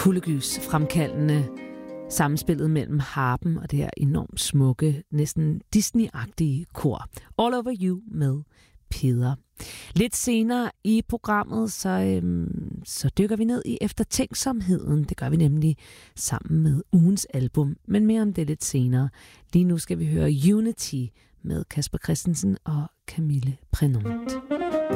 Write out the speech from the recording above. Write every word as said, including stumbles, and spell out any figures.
kuldegys fremkaldende samspillet mellem harpen og det her enormt smukke, næsten Disney-agtige kor. All Over You med Peder. Lidt senere i programmet, så, øhm, så dykker vi ned i eftertænksomheden. Det gør vi nemlig sammen med ugens album, men mere om det lidt senere. Lige nu skal vi høre Unity med Kasper Christensen og Camille Prenant.